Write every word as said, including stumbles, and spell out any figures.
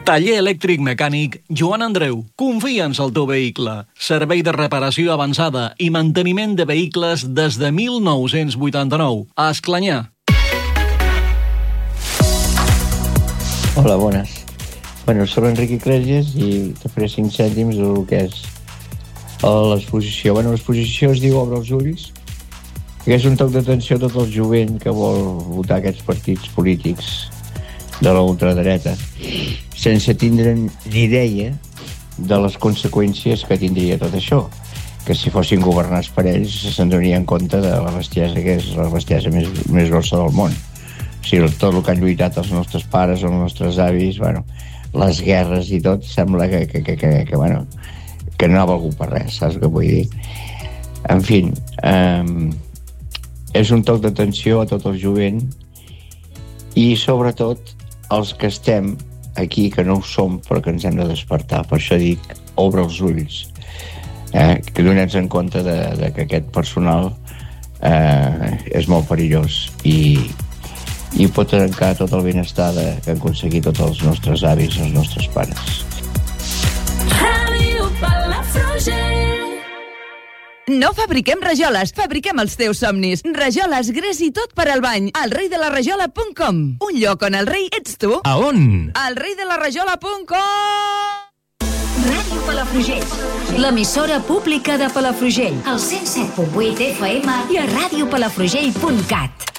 Taller elèctric mecànic Joan Andreu. Confia'ns al teu vehicle. Servei de reparació avançada i manteniment de vehicles des de mil nou-cents vuitanta-nou. A Esclanyà. Hola, bones. Bueno, soc Enric Iglesias i te faré cinc cèntims del que és l'exposició. Bueno, l'exposició es diu Obre els ulls, que és un toc d'atenció a tot el jovent que vol votar aquests partits polítics de la ultradreta, sense tindre ni idea de les conseqüències que tindria tot això, que si fossin governats per ells se'n donarien compte de la bestiesa que és la bestiesa més, més grossa del món. O sigui, tot el que han lluitat els nostres pares, els nostres avis, bueno, les guerres i tot, sembla que, que, que, que, que, bueno, que no ha valgut per res, saps què vull dir? En fi, um, és un toc d'atenció a tot el jovent i, sobretot, els que estem aquí, que no ho som, però que ens hem de despertar. Per això dic, obre els ulls. Eh? Que donem-nos en compte de, de que aquest personal eh, és molt perillós i, i pot trencar tot el benestar de, que han aconseguit tots els nostres avis, els nostres pares. Ràdio Palafrugell. No fabriquem rajoles, fabriquem els teus somnis. Rajoles, gres i tot per al bany. El rei de la rajola punt com. Un lloc on el rei ets tu. A on? El rei de la rajola punt com. Ràdio Palafrugell, l'emissora pública de Palafrugell, al cent set punt vuit F M i a ràdio palafrugell punt cat.